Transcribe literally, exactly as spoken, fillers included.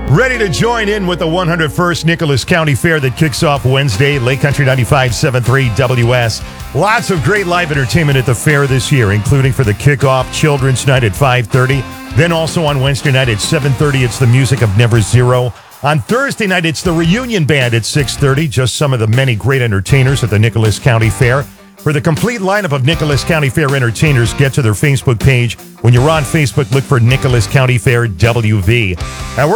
Ready to join in with the one hundred first Nicholas County Fair that kicks off Wednesday, Lake Country ninety-five point seven three W S. Lots of great live entertainment at the fair this year, including for the kickoff Children's Night at five thirty. Then also on Wednesday night at seven thirty, it's the music of Never Zero. On Thursday night, it's the Reunion Band at six thirty, just some of the many great entertainers at the Nicholas County Fair. For the complete lineup of Nicholas County Fair entertainers, get to their Facebook page. When you're on Facebook, look for Nicholas County Fair W V. Now,